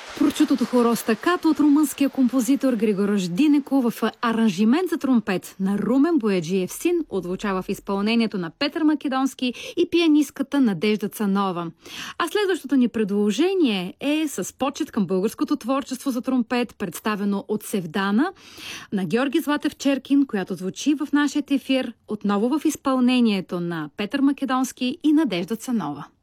Прочутото хоро стакато от румънския композитор Григорож Динеко в аранжимент за тромпет на Румен Бояджиев син отзвучава в изпълнението на Петър Македонски и пианистката Надежда Цанова. А следващото ни предложение е с почет към българското творчество за тромпет, представено от Севдана на Георги Златев Черкин, която звучи в нашия ефир отново в изпълнението на Петър Македонски и Надежда Цанова.